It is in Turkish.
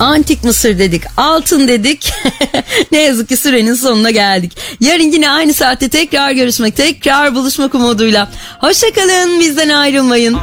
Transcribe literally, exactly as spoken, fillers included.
Antik Mısır dedik, altın dedik. Ne yazık ki sürenin sonuna geldik. Yarın yine aynı saatte tekrar görüşmek, tekrar buluşmak umuduyla. Hoşçakalın, bizden ayrılmayın.